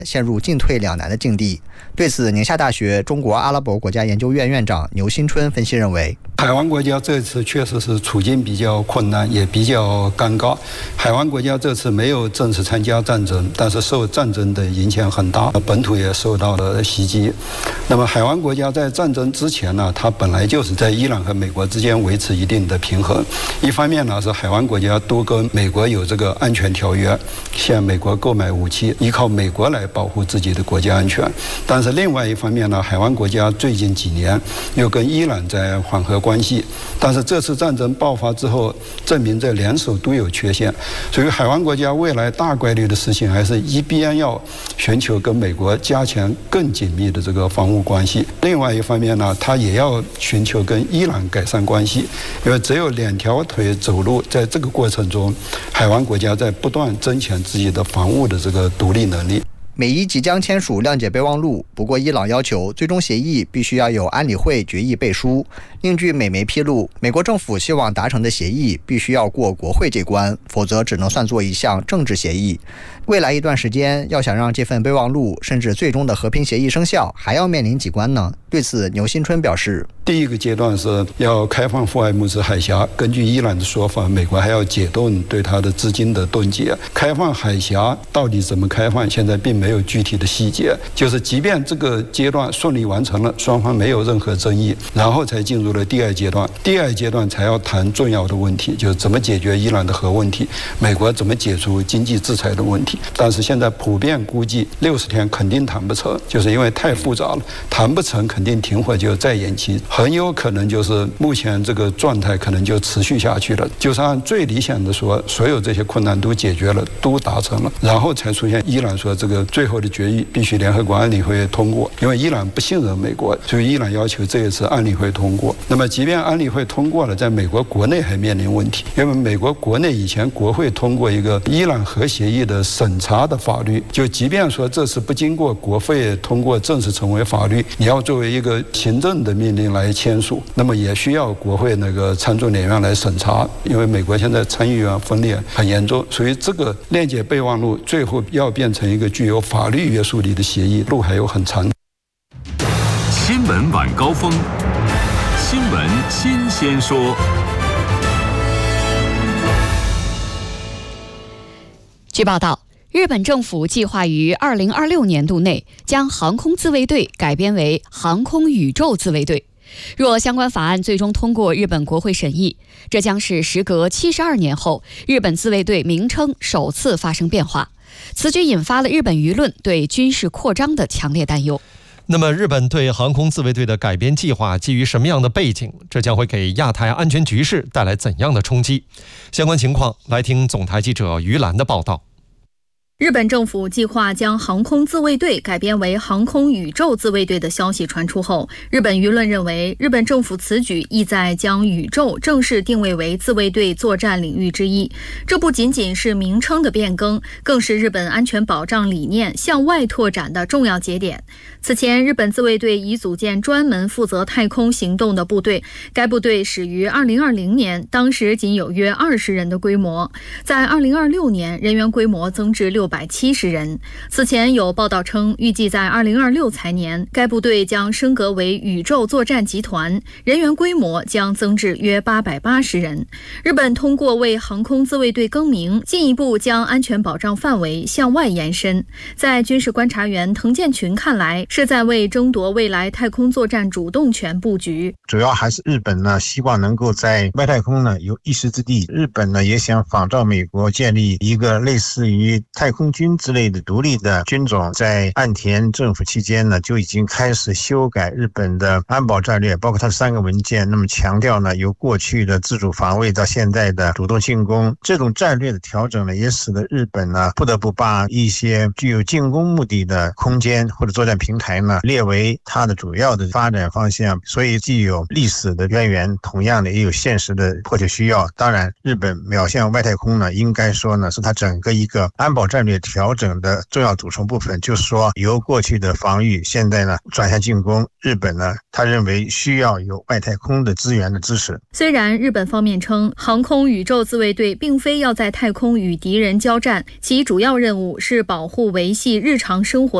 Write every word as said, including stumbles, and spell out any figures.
陷入进退两难的境地。对此，宁夏大学中国阿拉伯国家研究院院长牛新春分析认为， 海湾国家这次确实是处境比较困难，也比较尴尬。海湾国家这次没有正式参加战争，但是受战争的影响很大，本土也受到了袭击。那么海湾国家在战争之前呢，它本来就是在伊朗和美国之间维持一定的平衡。一方面呢，是海湾国家都跟美国有这个安全条约，向美国购买武器，依靠美国来保护自己的国家安全。但是另外一方面呢，海湾国家最近几年又跟伊朗在缓和关系，但是这次战争爆发之后，证明这联手都有缺陷，所以海湾国家未来大概率的事情还是一边要寻求跟美国加强更紧密的这个防务关系，另外一方面呢，它也要寻求跟伊朗改善关系，因为只有两条腿走路，在这个过程中，海湾国家在不断增强自己的防务的这个独立能力。 美伊即将签署谅解备忘录，不过伊朗要求最终协议必须要有安理会决议背书。另据美媒披露，美国政府希望达成的协议必须要过国会这关，否则只能算作一项政治协议。未来一段时间，要想让这份备忘录甚至最终的和平协议生效，还要面临几关呢？对此，牛新春表示， 第一个阶段是要开放霍尔木兹海峡，根据伊朗的说法，美国还要解冻对它的资金的冻结。开放海峡到底怎么开放，现在并没有具体的细节，就是即便这个阶段顺利完成了，双方没有任何争议，然后才进入了第二阶段。第二阶段才要谈重要的问题，就是怎么解决伊朗的核问题，美国怎么解除经济制裁的问题。但是现在普遍估计六十天肯定谈不成，就是因为太复杂了，谈不成肯定停火就再延期，很有可能就是目前这个状态可能就持续下去了。就是按最理想的说，所有这些困难都解决了，都达成了，然后才出现伊朗说这个最后的决议必须联合国安理会通过，因为伊朗不信任美国，所以伊朗要求这一次安理会通过。那么即便安理会通过了，在美国国内还面临问题，因为美国国内以前国会通过一个伊朗核协议的审查的法律，就即便说这次不经过国会通过正式成为法律，你要作为一个行政的命令来签署，那么也需要国会那个参众两院来审查，因为美国现在参议院分裂很严重，所以这个谅解备忘录最后要变成一个具有法律约束力的协议，路还有很长。 新闻晚高峰，新闻新鲜说。 据报道，日本政府计划于二零二六年度内将航空自卫队改编为航空宇宙自卫队。若相关法案最终通过日本国会审议，这将是时隔七十二年后日本自卫队名称首次发生变化。此举引发了日本舆论对军事扩张的强烈担忧。 那么日本对航空自卫队的改编计划基于什么样的背景？这将会给亚太安全局势带来怎样的冲击？相关情况来听总台记者于兰的报道。 日本政府计划将航空自卫队改编为航空宇宙自卫队的消息传出后，日本舆论认为，日本政府此举意在将宇宙正式定位为自卫队作战领域之一。这不仅仅是名称的变更，更是日本安全保障理念向外拓展的重要节点。此前，日本自卫队已组建专门负责太空行动的部队，该部队始于二零二零年，当时仅有约二十人的规模，在二零二六年人员规模增至六百七十人。此前有报道称，预计在二零二六财年，该部队将升格为宇宙作战集团，人员规模将增至约八百八十人。日本通过为航空自卫队更名，进一步将安全保障范围向外延伸。在军事观察员滕建群看来，是在为争夺未来太空作战主动权布局。 主要还是日本呢，希望能够在外太空呢有一席之地。日本呢也想仿照美国建立一个类似于太空军之类的独立的军种。在岸田政府期间呢，就已经开始修改日本的安保战略，包括它的三个文件，那么强调呢由过去的自主防卫到现在的主动进攻。这种战略的调整呢，也使得日本呢不得不把一些具有进攻目的的空间或者作战平台呢列为它的主要的发展方向。所以既有历史的渊源，同样的也有现实的迫切需要。当然，日本秒向外太空呢，应该说呢是它整个一个安保战战略调整的重要组成部分，就是说由过去的防御，现在呢转向进攻。日本呢，他认为需要有外太空的资源的支持。 虽然日本方面称，航空宇宙自卫队并非要在太空与敌人交战，其主要任务是保护维系日常生活